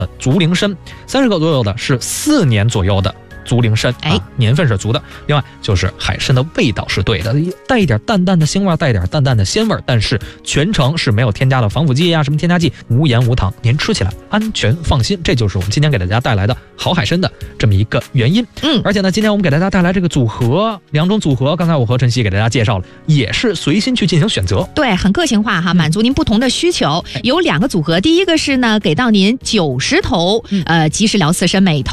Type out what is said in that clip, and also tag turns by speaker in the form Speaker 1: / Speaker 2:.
Speaker 1: 竹林参，30克左右的是4年左右的竹林参，年份是足的。另外就是海参的味道是对的，带一点淡淡的腥味，带一点淡淡的鲜味，但是全程是没有添加了防腐剂什么添加剂，无盐无糖，您吃起来安全放心。这就是我们今天给大家带来的好海参的这么一个原因。而且呢，今天我们给大家带来这个组合，2种组合，刚才我和晨曦给大家介绍了，也是随心去进行选择，
Speaker 2: 对，很个性化哈，满足您不同的需求。有2个组合，第一个是呢，给到您90头即食疗刺参，每头